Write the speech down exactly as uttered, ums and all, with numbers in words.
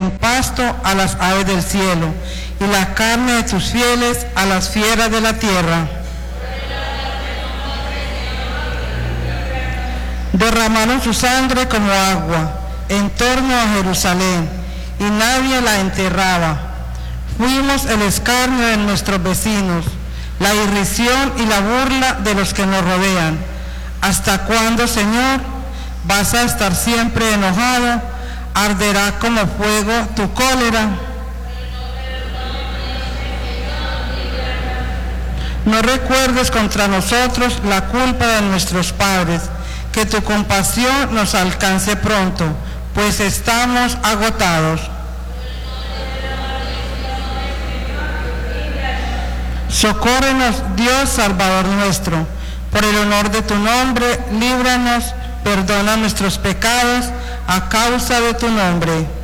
un pasto a las aves del cielo, y la carne de tus fieles a las fieras de la tierra. Derramaron su sangre como agua en torno a Jerusalén, y nadie la enterraba. Fuimos el escarnio de nuestros vecinos, la irrisión y la burla de los que nos rodean. ¿Hasta cuándo, Señor? ¿Vas a estar siempre enojado? ¿Arderá como fuego tu cólera? No recuerdes contra nosotros la culpa de nuestros padres, que tu compasión nos alcance pronto, pues estamos agotados. Socórrenos, Dios Salvador nuestro, por el honor de tu nombre, líbranos, perdona nuestros pecados a causa de tu nombre.